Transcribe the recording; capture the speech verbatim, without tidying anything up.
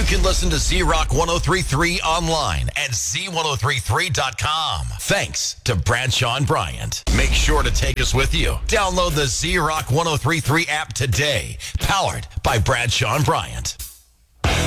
can listen to Z-Rock ten thirty-three online at Z ten thirty-three dot com. Thanks to Bradshaw and Bryant. Make sure to take us with you. Download the Z-Rock ten thirty-three app today. Powered by Bradshaw and Bryant.